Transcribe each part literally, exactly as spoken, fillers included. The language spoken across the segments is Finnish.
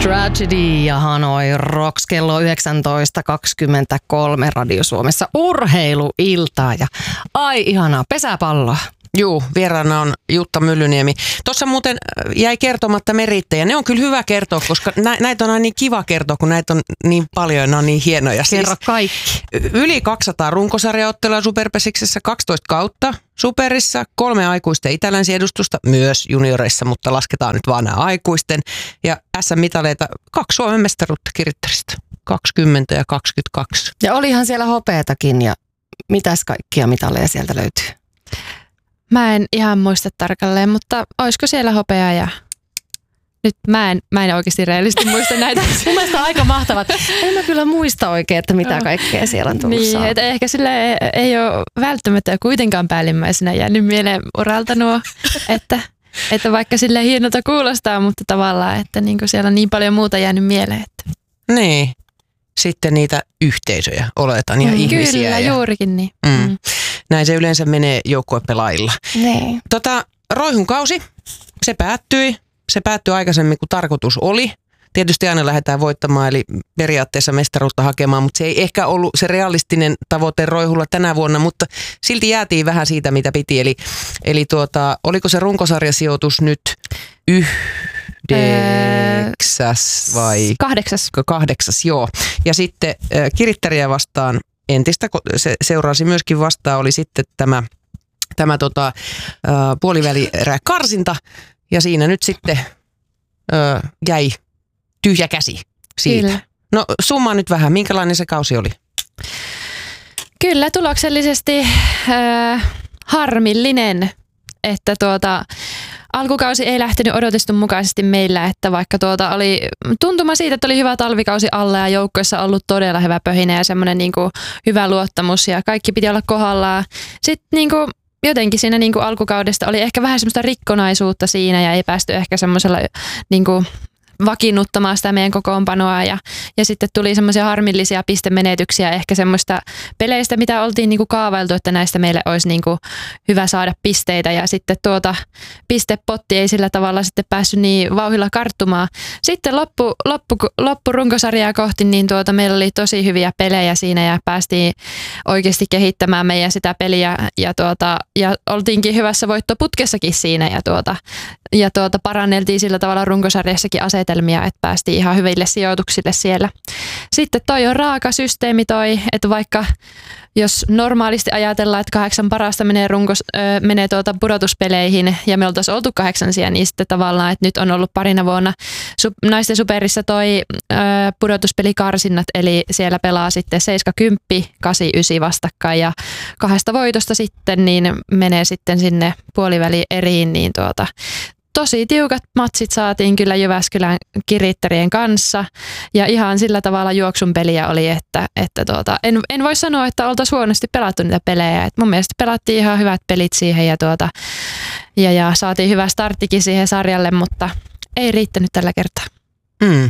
Tragedy ja Hanoi Rocks kello yhdeksäntoista kaksikymmentäkolme Radio Suomessa urheiluiltaa ja ai ihanaa pesäpalloa. Juu, vieraana on Jutta Myllyniemi. Tuossa muuten jäi kertomatta merittejä. Ne on kyllä hyvä kertoa, koska nä- näitä on aina niin kiva kertoa, kun näitä on niin paljon ja ne on niin hienoja. Kerro siis kaikki. Yli kaksisataa runkosarjaottelua Superpesiksessä, kaksitoista kautta Superissa, kolme aikuisten itälänsi-edustusta, myös junioreissa, mutta lasketaan nyt vaan nämä aikuisten. Ja S M-mitaleita, kaksi Suomen mestaruutta Kirittäristä, kaksikymmentä ja kaksikymmentäkaksi. Ja olihan siellä hopeatakin ja mitäs kaikkia mitaleja sieltä löytyy? Mä en ihan muista tarkalleen, mutta olisiko siellä hopeaa ja nyt mä en, mä en oikeasti reellisesti muista näitä. Mun mielestä on aika mahtavat. En mä kyllä muista oikein, että mitä kaikkea siellä on tullut niin, että ehkä sille ei ole välttämättä kuitenkaan päällimmäisenä jäänyt mieleen uralta nuo, että, että vaikka sille hienolta kuulostaa, mutta tavallaan, että niinku siellä on niin paljon muuta jäänyt mieleen. Että. Niin, sitten niitä yhteisöjä oletan ja mm, ihmisiä. Kyllä, ja juurikin niin. Mm. Mm. Näin se yleensä menee joukkuepelailla. Niin. Tota, Roihun kausi, se päättyi. Se päättyi aikaisemmin kuin tarkoitus oli. Tietysti aina lähdetään voittamaan, eli periaatteessa mestaruutta hakemaan, mutta se ei ehkä ollut se realistinen tavoite Roihulla tänä vuonna, mutta silti jäätiin vähän siitä, mitä piti. Eli, eli tuota, oliko se runkosarjasijoitus nyt yhdeksäs vai? Kahdeksas. Kahdeksas, joo. Ja sitten äh, Kirittäriä vastaan entistä, se seurasi myöskin vastaan, oli sitten tämä, tämä tota, äh, puolivälierä karsinta. Ja siinä nyt sitten ö, jäi tyhjä käsi siitä. Kyllä. No summa nyt vähän, minkälainen se kausi oli? Kyllä, tuloksellisesti äh, harmillinen, että tuota, alkukausi ei lähtenyt odotetun mukaisesti meillä, että vaikka tuota oli tuntuma siitä, että oli hyvä talvikausi alla ja joukkoissa ollut todella hyvä pöhinä ja semmoinen niinku hyvä luottamus ja kaikki piti olla kohdallaan. Sitten niinku jotenkin siinä niin kuin alkukaudesta oli ehkä vähän semmoista rikkonaisuutta siinä ja ei päästy ehkä semmoisella niin kuin vakiinnuttamaan sitä meidän kokoonpanoa ja, ja sitten tuli semmoisia harmillisia pistemenetyksiä ehkä semmoista peleistä, mitä oltiin niin kuin kaavailtu, että näistä meille olisi niin kuin hyvä saada pisteitä ja sitten tuota pistepotti ei sillä tavalla sitten päässyt niin vauhdilla karttumaan. Sitten loppu, loppu, loppu runkosarjaa kohti, niin tuota meillä oli tosi hyviä pelejä siinä ja päästiin oikeasti kehittämään meidän sitä peliä ja, tuota, ja oltiinkin hyvässä voittoputkessakin siinä ja, tuota, ja tuota paranneltiin sillä tavalla runkosarjassakin asetelmia, että päästiin ihan hyville sijoituksille siellä. Sitten toi on raaka systeemi toi, että vaikka jos normaalisti ajatellaan, että kahdeksan parasta menee, runkos, äh, menee tuota pudotuspeleihin ja me oltaisiin oltu kahdeksansia, niin sitten tavallaan, että nyt on ollut parina vuonna su- naisten superissa toi äh, pudotuspelikarsinnat, eli siellä pelaa sitten seitsemän kymmenen, kahdeksan yhdeksän vastakkain ja kahdesta voitosta sitten niin menee sitten sinne puoliväliin eriin, niin tuota tosi tiukat matsit saatiin kyllä Jyväskylän Kirittärien kanssa ja ihan sillä tavalla juoksun peliä oli, että, että tuota, en, en voi sanoa, että oltaisiin huonosti pelattu niitä pelejä. Et mun mielestä pelattiin ihan hyvät pelit siihen ja, tuota, ja, ja saatiin hyvä starttikin siihen sarjalle, mutta ei riittänyt tällä kertaa. Mm.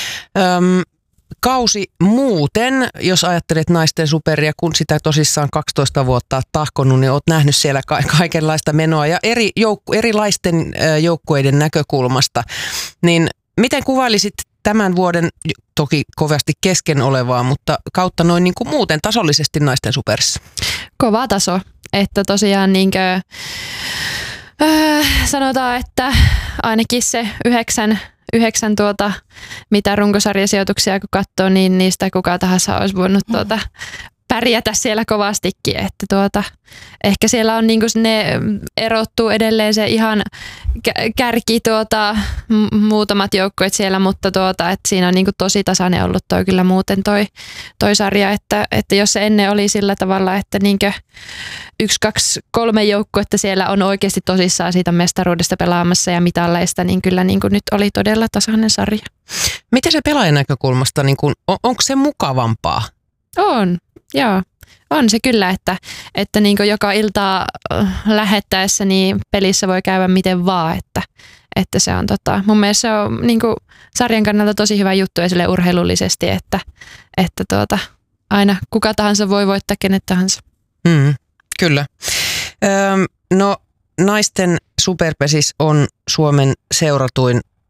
Öm, kausi muuten, jos ajattelet naisten superia, kun sitä tosissaan kaksitoista vuotta tahkonut, niin olet nähnyt siellä ka- kaikenlaista menoa ja eri joukku- erilaisten joukkueiden näkökulmasta. Niin miten kuvailisit tämän vuoden, toki kovasti kesken olevaa, mutta kautta noin niin kuin muuten tasollisesti naisten superissa? Kova taso, että tosiaan niinkö, äh, sanotaan, että ainakin se yhdeksän Yhdeksän tuota, mitä runkosarjasijoituksia kun katsoo, niin niistä kuka tahansa olisi voinut tuota, pärjätä siellä kovastikin. Että tuota, ehkä siellä on niinku ne erottuu edelleen se ihan kärki tuota, muutamat joukkueet siellä, mutta tuota, et siinä on niinku tosi tasainen ollut toi kyllä muuten toi, toi sarja, että, että jos se ennen oli sillä tavalla, että niinkö yksi, kaksi, kolme joukkuetta siellä on oikeasti tosissaan siitä mestaruudesta pelaamassa ja mitalleista, niin kyllä niinku nyt oli todella tasainen sarja. Miten se pelaajan näkökulmasta, niin kun, on, onko se mukavampaa? On, joo. On se kyllä, että, että niin kuin joka iltaa lähettäessä niin pelissä voi käydä miten vaan, että, että se on tota, mun mielestä se on niin kuin sarjan kannalta tosi hyvä juttu esille urheilullisesti, että, että tuota, aina kuka tahansa voi voittaa kenet tahansa. Mm, kyllä. Öm, no naisten Superpesis on Suomen seuratuin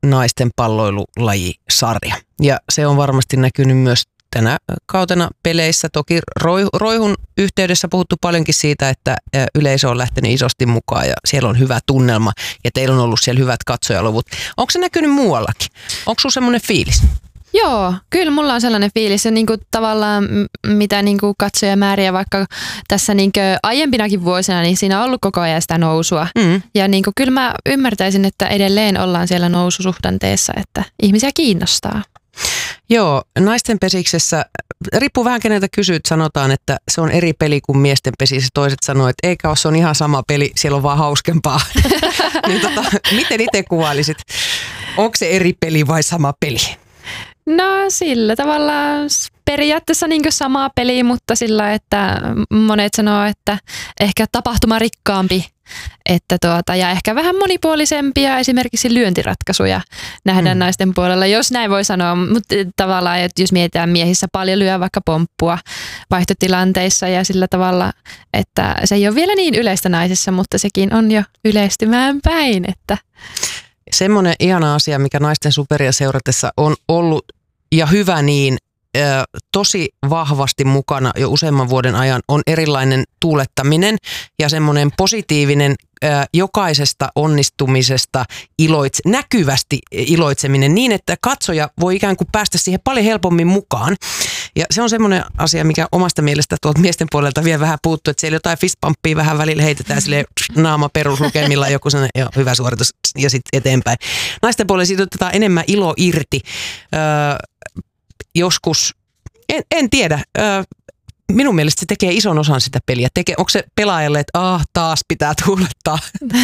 naisten palloilulajisarja. Ja se on varmasti näkynyt myös tänä kautena peleissä. Toki Roihun yhteydessä puhuttu paljonkin siitä, että yleisö on lähtenyt isosti mukaan ja siellä on hyvä tunnelma ja teillä on ollut siellä hyvät katsojaluvut. Onko se näkynyt muuallakin? Onko sinulla semmoinen fiilis? Joo, kyllä mulla on sellainen fiilis, ja niinku tavallaan mitä niinku katsojamääriä vaikka tässä niinku aiempinakin vuosina, niin siinä on ollut koko ajan sitä nousua. Mm. Ja niinku kyllä mä ymmärtäisin, että edelleen ollaan siellä noususuhdanteessa, että ihmisiä kiinnostaa. Joo, naisten pesiksessä, riippuu vähän keneltä kysyt, sanotaan, että se on eri peli kuin miesten pesissä. Toiset sanoo, että eikä ole, se on ihan sama peli, siellä on vaan hauskempaa. niin tota, miten itse kuvailisit? Onko se eri peli vai sama peli? No sillä tavalla periaatteessa niin kuin sama peli, mutta sillä, että monet sanoo, että ehkä tapahtumarikkaampi että tuota, ja ehkä vähän monipuolisempia esimerkiksi lyöntiratkaisuja nähdään mm. naisten puolella, jos näin voi sanoa. Mutta tavallaan, että jos mietitään miehissä paljon lyö vaikka pomppua vaihtotilanteissa ja sillä tavalla, että se ei ole vielä niin yleistä naisissa, mutta sekin on jo yleistymään päin. Että. Semmoinen ihana asia, mikä naisten superia seuratessa on ollut ja hyvä niin, tosi vahvasti mukana jo useamman vuoden ajan on erilainen tuulettaminen ja semmoinen positiivinen jokaisesta onnistumisesta iloitse, näkyvästi iloitseminen niin, että katsoja voi ikään kuin päästä siihen paljon helpommin mukaan. Ja se on semmoinen asia, mikä omasta mielestä tuolta miesten puolelta vielä vähän puuttuu, että siellä jotain fistpumppia vähän välillä heitetään sille naama peruslukemilla joku sellainen jo, hyvä suoritus ja sitten eteenpäin. Naisten puolella siitä otetaan enemmän ilo irti. Öö, joskus, en, en tiedä, öö, minun mielestä se tekee ison osan sitä peliä. Tekee, onko se pelaajalle, että ah, taas pitää tuulettaa?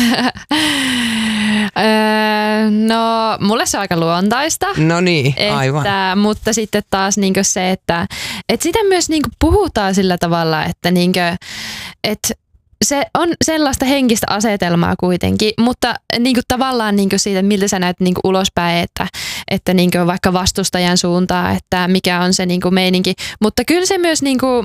No, mulle se on aika luontaista. No niin, aivan. Että, mutta sitten taas niin se, että, että sitä myös niin puhutaan sillä tavalla, että, niin kuin, että se on sellaista henkistä asetelmaa kuitenkin, mutta niin kuin tavallaan niin kuin siitä, miltä sä näet niin kuin ulospäin, että, että niin kuin vaikka vastustajan suuntaan, että mikä on se niin kuin meininki. Mutta kyllä se myös niin kuin,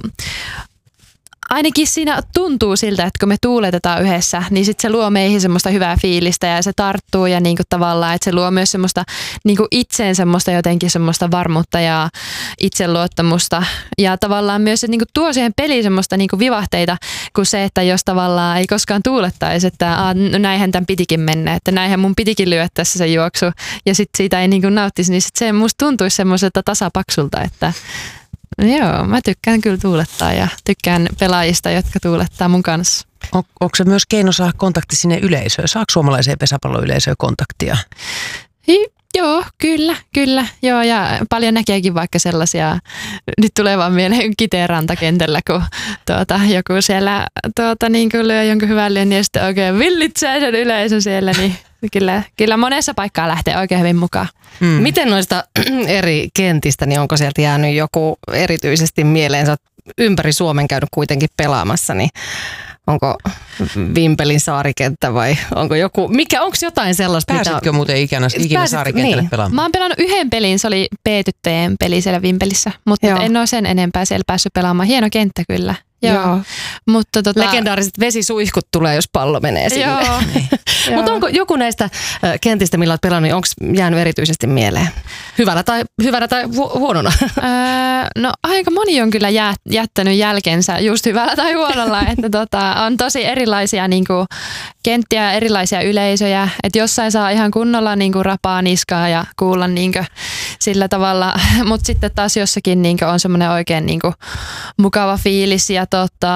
ainakin siinä tuntuu siltä, että kun me tuuletetaan yhdessä, niin sit se luo meihin semmoista hyvää fiilistä ja se tarttuu ja niinku tavallaan, että se luo myös semmoista niinku itseen semmoista jotenkin semmoista varmuutta ja itseluottamusta ja tavallaan myös se niinku tuo siihen peliin semmoista niinku vivahteita kuin se, että jos tavallaan ei koskaan tuulettaisi, että a, no näinhän tämän pitikin mennä, että näinhän mun pitikin lyödä tässä se juoksu ja sitten siitä ei niinku nauttisi, niin sit se musta tuntuisi semmoiselta tasapaksulta, että joo, mä tykkään kyllä tuulettaa ja tykkään pelaajista, jotka tuulettaa mun kanssa. On, onko se myös keino saada kontakti sinne yleisöön? Saako suomalaiseen pesäpalloyleisöön kontaktia? Hi, joo, kyllä, kyllä. Joo, ja paljon näkeekin vaikka sellaisia, nyt tulee vaan mieleen Kiteen rantakentällä, kun tuota, joku siellä tuota, niin kuin lyö jonkun hyvän lyön ja sitten oikein villitsee sen yleisön siellä, niin Kyllä, kyllä monessa paikkaa lähtee oikein hyvin mukaan. Mm. Miten noista eri kentistä, niin onko sieltä jäänyt joku erityisesti mieleen? Sä oot ympäri Suomen käynyt kuitenkin pelaamassa, niin onko Vimpelin saarikenttä vai onko joku, mikä, onko jotain sellaista? Pääsitkö mitä muuten ikinä, ikinä Pääsit, saarikentälle niin. pelaamaan? Mä oon pelannut yhden pelin, se oli B-tyttöjen peli siellä Vimpelissä, mutta Joo. en ole sen enempää siellä päässyt pelaamaan. Hieno kenttä kyllä. Joo. Joo. Mutta tota. Legendaariset vesisuihkut tulee, jos pallo menee sinne. Joo. Mutta onko joku näistä kentistä, millä olet pelannut, onko jäänyt erityisesti mieleen? Hyvällä tai, hyvällä tai hu- huonona? Öö, no aika moni on kyllä jää, jättänyt jälkensä just hyvällä tai huonolla. että tota, on tosi erilaisia niinku, kenttiä, erilaisia yleisöjä. Että jossain saa ihan kunnolla niinku, rapaa niskaa ja kuulla niinku, sillä tavalla. Mutta sitten taas jossakin niinku, on semmoinen oikein niinku, mukava fiilis. Ja tota,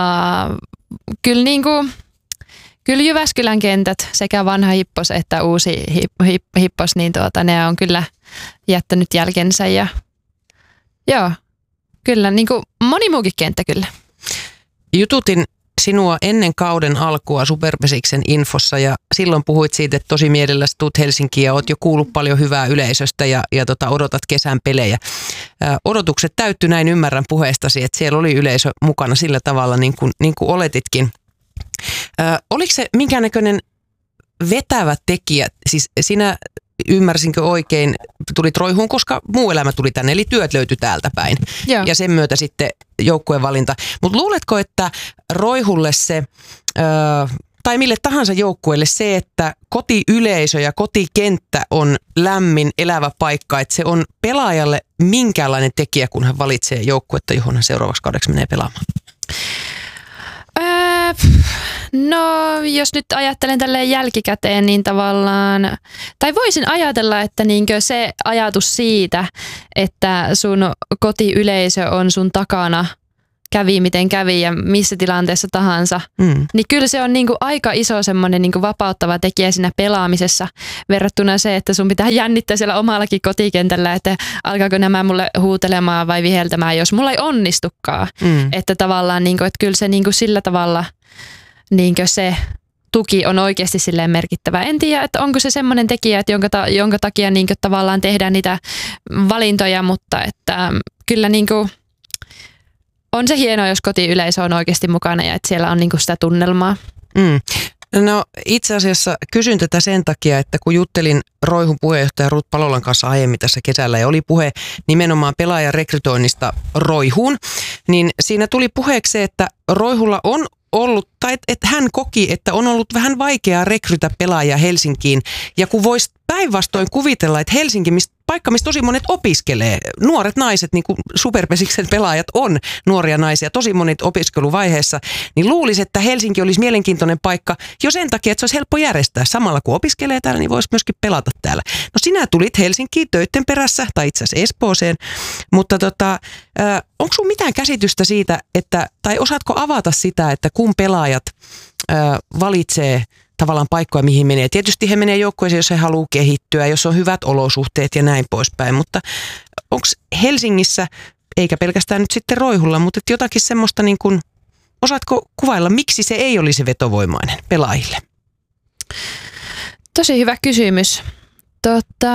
kyllä niinku... Kyllä Jyväskylän kentät, sekä vanha Hippos että uusi Hippos, niin tuota, ne on kyllä jättänyt jälkensä. Ja, joo, kyllä, niin kuin moni muukin kenttä kyllä. Jututin sinua ennen kauden alkua Superpesiksen infossa ja silloin puhuit siitä, että tosi mielelläsi tuut Helsinkiin ja oot jo kuullut paljon hyvää yleisöstä ja, ja tota, odotat kesän pelejä. Ä, odotukset täyttyi, näin ymmärrän puheestasi, että siellä oli yleisö mukana sillä tavalla niin kuin, niin kuin oletitkin. Ö, oliko se minkäännäköinen vetävä tekijä, siis sinä ymmärsinkö oikein, tulit Roihuun, koska muu elämä tuli tänne, eli työt löytyi täältä päin. Joo. Ja sen myötä sitten joukkueen valinta. Mutta luuletko, että Roihulle se ö, tai mille tahansa joukkueelle se, että kotiyleisö ja kotikenttä on lämmin, elävä paikka, että se on pelaajalle minkäänlainen tekijä, kun hän valitsee joukkuetta, johon hän seuraavaksi kaudeksi menee pelaamaan? Öö, no, jos nyt ajattelen tälleen jälkikäteen, niin tavallaan, tai voisin ajatella, että niinkö se ajatus siitä, että sun kotiyleisö on sun takana, kävi miten kävi ja missä tilanteessa tahansa, mm. niin kyllä se on niinku aika iso semmoinen niinku vapauttava tekijä siinä pelaamisessa verrattuna se, että sun pitää jännittää siellä omallakin kotikentällä, että alkaako nämä mulle huutelemaan vai viheltämään, jos mulla ei onnistukaan. Mm. Että tavallaan niinku, että kyllä se niinku sillä tavalla niinku se tuki on oikeasti silleen merkittävä. En tiedä, että onko se semmoinen tekijä, että jonka, ta, jonka takia niinku tavallaan tehdään niitä valintoja, mutta että kyllä niinku on se hienoa, jos kotiyleisö on oikeasti mukana ja että siellä on niinku sitä tunnelmaa. Mm. No itse asiassa kysyn tätä sen takia, että kun juttelin Roihun puheenjohtaja Ruth Palolan kanssa aiemmin tässä kesällä ja oli puhe nimenomaan pelaajan rekrytoinnista Roihuun, niin siinä tuli puheeksi se, että Roihulla on ollut, tai että et hän koki, että on ollut vähän vaikeaa rekrytä pelaajia Helsinkiin. Ja kun voisi päinvastoin kuvitella, että Helsinki, mistä, paikka, missä tosi monet opiskelee, nuoret naiset, niin kuin Superpesiksen pelaajat on nuoria naisia, tosi monet opiskeluvaiheessa, niin luulisi, että Helsinki olisi mielenkiintoinen paikka jo sen takia, että se olisi helppo järjestää. Samalla kun opiskelee täällä, niin voisi myöskin pelata täällä. No sinä tulit Helsinkiin töitten perässä, tai itse asiassa Espooseen, mutta tota, äh, onko sinulla mitään käsitystä siitä, että, tai osaatko avata sitä, että kun pelaajat äh, valitsee tavallaan paikkoja, mihin menee. Tietysti he menee joukkueeseen, jos he haluaa kehittyä, jos on hyvät olosuhteet ja näin poispäin, mutta onko Helsingissä, eikä pelkästään nyt sitten Roihulla, mutta jotakin semmoista, niin kuin, osaatko kuvailla, miksi se ei olisi vetovoimainen pelaajille? Tosi hyvä kysymys. Tota,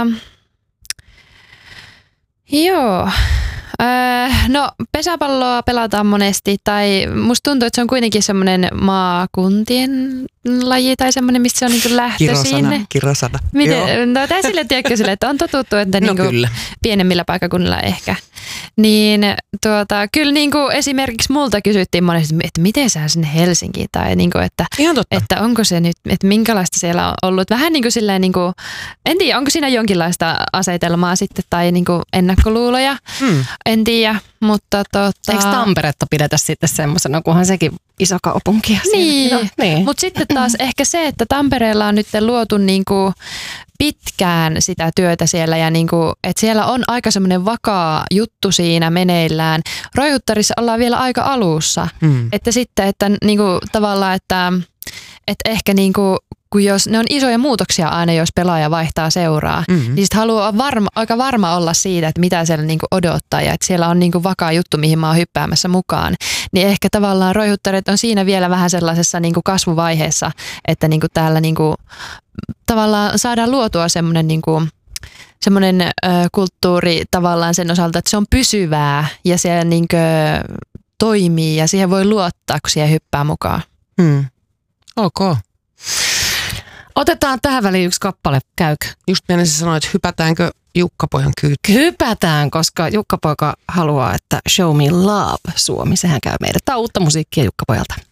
joo. No pesäpalloa pelataan monesti, tai musta tuntuu, että se on kuitenkin semmoinen maakuntien laji tai semmoinen, mistä se on niinku lähtöisin. Kirosana, Miten? No tai sille tiedätkö sille, että on totuttu, että no niinku pienemmillä paikkakunnilla ehkä. Niin tuota, kyllä niinku esimerkiksi multa kysyttiin monesti, että miten sä sinne Helsinkiin, tai niinku, että, että onko se nyt, että minkälaista siellä on ollut. Vähän niin kuin silleen, niinku, en tiedä, onko siinä jonkinlaista asetelmaa sitten tai niinku ennakkoluuloja. Hmm. En tiedä, mutta tota... Eikö Tamperetta pidetä sitten semmoisena, kunhan sekin iso kaupunki? Niin, no, niin. Mutta sitten taas ehkä se, että Tampereella on nyt luotu niinku pitkään sitä työtä siellä ja niinku, että siellä on aika semmoinen vakaa juttu siinä meneillään. Roihuttarissa ollaan vielä aika alussa, mm. että sitten, että niinku tavallaan, että, että ehkä niinku kun jos ne on isoja muutoksia aina, jos pelaaja vaihtaa seuraa, mm-hmm. niin sitten haluaa varma, aika varma olla siitä, että mitä siellä niinku odottaa ja että siellä on niinku vakaa juttu, mihin mä oon hyppäämässä mukaan. Niin ehkä tavallaan Roihuttarit on siinä vielä vähän sellaisessa niinku kasvuvaiheessa, että niinku täällä niinku, tavallaan saadaan luotua semmoinen niinku, semmoinen ö, kulttuuri tavallaan sen osalta, että se on pysyvää ja se niinku toimii ja siihen voi luottaa, kun siihen hyppää mukaan. Mm. Ok. Otetaan tähän väliin yksi kappale, käykö? Just mielestäni sanoa, että hypätäänkö Jukka-pojan kyytiin? Hypätään, koska Jukka-poika haluaa, että Show Me Love Suomi, sehän käy meidän. Tämä on uutta musiikkia Jukka-pojalta.